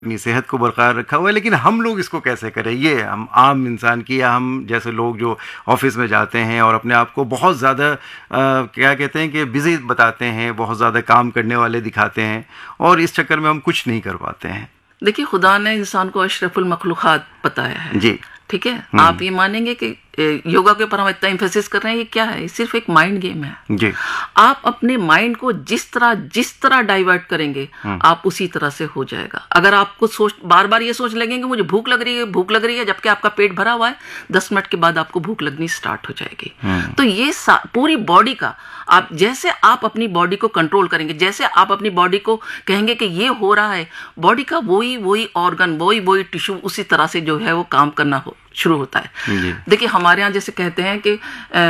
अपनी सेहत को बरकरार रखा हुआ है, लेकिन हम लोग इसको कैसे करें? ये हम आम इंसान की या हम जैसे लोग जो ऑफिस में जाते हैं और अपने आप को बहुत ज़्यादा क्या कहते हैं कि बिजी बताते हैं, बहुत ज़्यादा काम करने वाले दिखाते हैं और इस चक्कर में हम कुछ नहीं कर पाते हैं। देखिए, खुदा ने इंसान को अशरफुल मखलूक़ात बताया है जी, ठीक है। आप ये मानेंगे कि योगा के ऊपर हम इतना एम्फेसिस कर रहे हैं, ये क्या है? ये सिर्फ एक माइंड गेम है जी। आप अपने माइंड को जिस तरह डाइवर्ट करेंगे आप उसी तरह से हो जाएगा। अगर आपको बार बार ये सोच लगेंगे मुझे भूख लग रही है जबकि आपका पेट भरा हुआ है, 10 मिनट के बाद आपको भूख लगनी स्टार्ट हो जाएगी। तो ये पूरी बॉडी का जैसे आप अपनी बॉडी को कंट्रोल करेंगे, जैसे आप अपनी बॉडी को कहेंगे कि ये हो रहा है, बॉडी का वही ऑर्गन, वही टिश्यू उसी तरह से जो है वो काम करना शुरू होता है। देखिए, हमारे यहाँ जैसे कहते हैं कि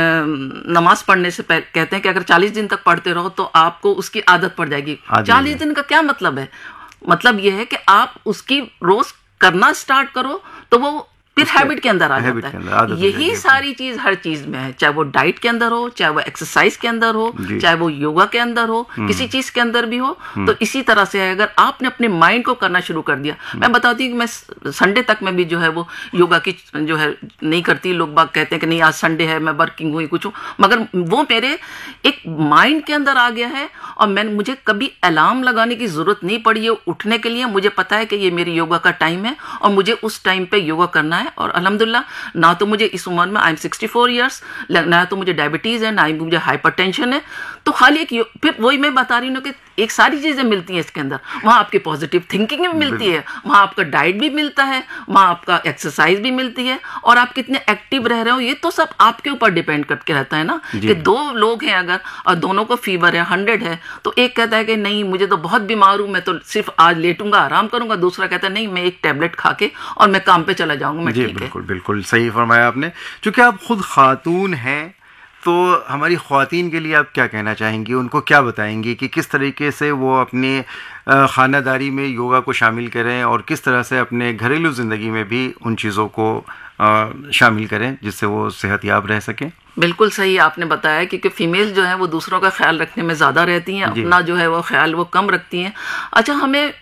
नमाज पढ़ने से पहले कहते हैं कि अगर 40 दिन तक पढ़ते रहो तो आपको उसकी आदत पड़ जाएगी। 40 दिन का क्या मतलब है? मतलब यह है कि आप उसकी रोज करना स्टार्ट करो तो वो फिर हैबिट के अंदर आ जाता है। यही सारी चीज हर चीज में है, चाहे वो डाइट के अंदर हो, चाहे वो एक्सरसाइज के अंदर हो, चाहे वो योगा के अंदर हो, किसी चीज के अंदर भी हो। तो इसी तरह से है, अगर आपने अपने माइंड को करना शुरू कर दिया। मैं बताती हूँ कि मैं संडे तक में भी जो है वो योगा की जो है नहीं करती। लोग बाग कहते हैं कि नहीं आज संडे है, मैं वर्किंग हुई कुछ हूँ, मगर वो मेरे एक माइंड के अंदर आ गया है और मुझे कभी अलार्म लगाने की जरूरत नहीं पड़ी है उठने के लिए। मुझे पता है कि ये मेरी योगा का टाइम है और मुझे उस टाइम पे योगा करना है। और अल्हम्दुलिल्लाह, ना तो मुझे इस उम्र में आई एम 64 ईयर्स, ना तो मुझे डायबिटीज है, ना ही मुझे हाइपरटेंशन है। तो खाली एक फिर वही मैं बता रही हूँ कि एक सारी चीजें मिलती हैं इसके अंदर। वहाँ आपकी पॉजिटिव थिंकिंग भी मिलती है, वहाँ आपका डाइट भी मिलता है, वहाँ आपका एक्सरसाइज भी मिलती है और आप कितने एक्टिव रह रहे हो ये तो सब आपके ऊपर डिपेंड करके रहता है ना। कि 2 लोग हैं अगर और दोनों को फीवर है, 100 है, तो एक कहता है कि नहीं मुझे तो बहुत बीमार हूँ, मैं तो सिर्फ आज लेटूंगा, आराम करूंगा। दूसरा कहता है नहीं मैं एक टैबलेट खा के और मैं काम पे चला जाऊंगा, मैं ठीक है। बिल्कुल सही फरमाया आपने। चूंकि आप खुद खातून हैं तो हमारी ख्वातीन के लिए आप क्या कहना चाहेंगी? उनको क्या बताएंगी कि किस तरीके से वो अपने खानादारी में योगा को शामिल करें और किस तरह से अपने घरेलू ज़िंदगी में भी उन चीज़ों को शामिल करें जिससे वो सेहतयाब रह सकें? बिल्कुल सही आपने बताया, क्योंकि फीमेल जो है वो दूसरों का ख्याल रखने में ज़्यादा रहती हैं, अपना जो है वो ख्याल वो कम रखती हैं। अच्छा, हमें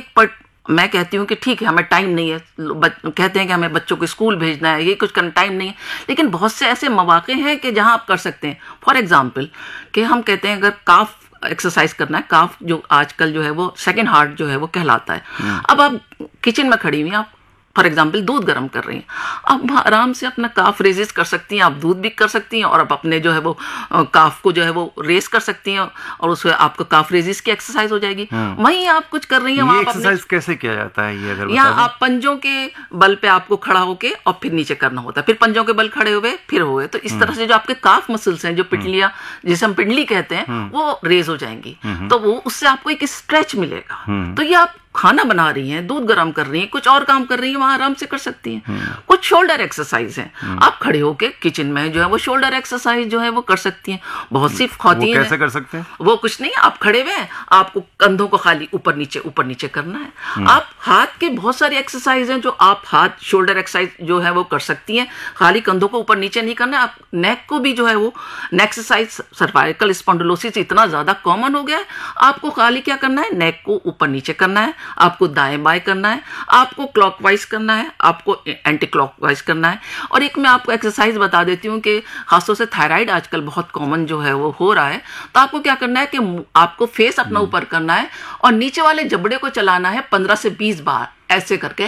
मैं कहती हूँ कि ठीक है हमें टाइम नहीं है, कहते हैं कि हमें बच्चों को स्कूल भेजना है, ये कुछ करना, टाइम नहीं है, लेकिन बहुत से ऐसे मौके हैं कि जहाँ आप कर सकते हैं। फॉर एग्जाम्पल कि हम कहते हैं अगर काफ एक्सरसाइज करना है, काफ जो आजकल जो है वो सेकंड हार्ट जो है वो कहलाता है। अब आप किचन में खड़ी हुई, आप फॉर एग्जाम्पल दूध गर्म कर रही हैं, आप आराम से अपना काफ रेजिस कर सकती हैं, आप दूध भी कर सकती हैं और आप अपने जो है वो काफ को जो है वो रेस कर सकती हैं और उसमें आपको काफ रेजिस की एक्सरसाइज हो जाएगी। वहीं आप कुछ कर रही हैं, ये एक्सरसाइज कैसे किया जाता है ये अगर यहाँ आप पंजों के बल पे आपको खड़ा होके और फिर नीचे करना होता है, फिर पंजों के बल खड़े हुए फिर हुए, तो इस तरह से जो आपके काफ मसल्स हैं, जो पिटलियां जिसे हम पिंडली कहते हैं, वो रेज हो जाएंगी। तो वो उससे आपको एक स्ट्रेच मिलेगा। तो ये आप खाना बना रही हैं, दूध गर्म कर रही हैं, कुछ और काम कर रही हैं, वहां आराम से कर सकती हैं। कुछ शोल्डर एक्सरसाइज हैं, आप खड़े होके किचन में जो है वो शोल्डर एक्सरसाइज जो है वो कर सकती हैं। बहुत सी ख्वातीन कैसे कर सकते हैं? वो कुछ नहीं, आप खड़े हुए हैं, आपको कंधों को खाली ऊपर नीचे करना है। आप हाथ के बहुत सारी एक्सरसाइज हैं जो आप हाथ शोल्डर एक्सरसाइज जो है वो कर सकती हैं, खाली कंधों को ऊपर नीचे नहीं करना है। आप नेक को भी जो है वो नेक एक्सरसाइज, सर्वाइकल स्पॉन्डिलोसिस इतना ज्यादा कॉमन हो गया है, आपको खाली क्या करना है, नेक को ऊपर नीचे करना है, आपको दाएं बाएं करना है, आपको क्लॉकवाइज करना है, आपको एंटी क्लॉकवाइज करना है। और एक मैं आपको एक्सरसाइज बता देती हूँ कि खासतौर से थायराइड आजकल बहुत कॉमन जो है वो हो रहा है, तो आपको क्या करना है कि आपको फेस अपना ऊपर करना है और नीचे वाले जबड़े को चलाना है 15 से 20 बार ऐसे करके,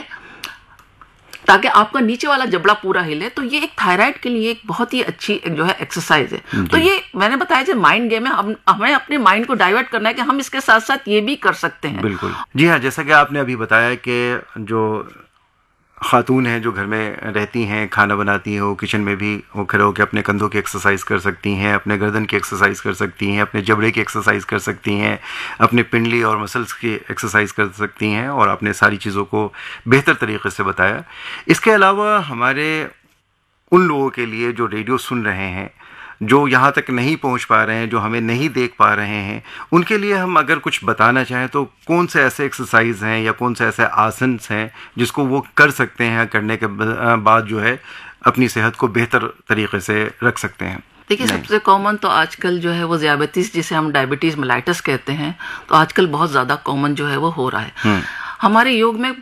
ताकि आपका नीचे वाला जबड़ा पूरा हिले। तो ये एक थायराइड के लिए एक बहुत ही अच्छी एक जो है एक्सरसाइज है। तो ये मैंने बताया जो माइंड गेम है, हमें अपने माइंड को डाइवर्ट करना है कि हम इसके साथ साथ ये भी कर सकते हैं। बिल्कुल जी हाँ, जैसा कि आपने अभी बताया कि जो खातून हैं जो घर में रहती हैं, खाना बनाती हैं, वो किचन में भी वो खड़े होकर अपने कंधों की एक्सरसाइज कर सकती हैं, अपने गर्दन की एक्सरसाइज कर सकती हैं, अपने जबड़े की एक्सरसाइज कर सकती हैं, अपने पिंडली और मसल्स की एक्सरसाइज कर सकती हैं और आपने सारी चीज़ों को बेहतर तरीके से बताया। इसके अलावा हमारे उन लोगों के लिए जो रेडियो सुन रहे हैं, जो यहाँ तक नहीं पहुँच पा रहे हैं, जो हमें नहीं देख पा रहे हैं, उनके लिए हम अगर कुछ बताना चाहें तो कौन से ऐसे एक्सरसाइज हैं या कौन से ऐसे आसन हैं जिसको वो कर सकते हैं, करने के बाद जो है अपनी सेहत को बेहतर तरीके से रख सकते हैं? देखिए, सबसे कॉमन तो आजकल जो है वो ज़ियाबतीस, जिसे हम डायबिटीज़ मेलाइटस कहते हैं, तो आजकल बहुत ज़्यादा कॉमन जो है वो हो रहा है। हमारे योग में